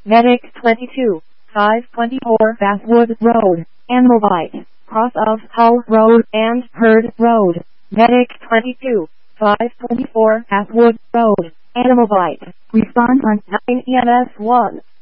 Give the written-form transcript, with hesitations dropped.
Medic 22, 524 Bathwood Road, Animal Bite, cross of Hull Road and Herd Road. Medic 22, 524 Bathwood Road, Animal Bite. Respond on 9 EMS 1.